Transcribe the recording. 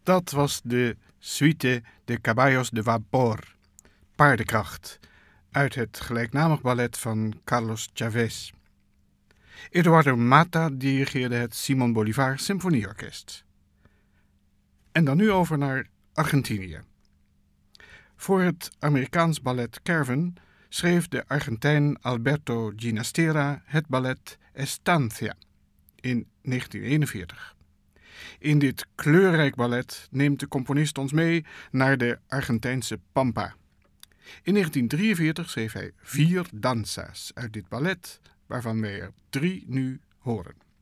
Dat was de Suite de Caballos de Vapor, paardenkracht, uit het gelijknamig ballet van Carlos Chavez. Eduardo Mata dirigeerde het Simon Bolivar Symfonieorkest. En dan nu over naar Argentinië. Voor het Amerikaans ballet Caravan schreef de Argentijn Alberto Ginastera het ballet Estancia in 1941. In dit kleurrijk ballet neemt de componist ons mee naar de Argentijnse Pampa. In 1943 schreef hij 4 danza's uit dit ballet, waarvan wij er 3 nu horen.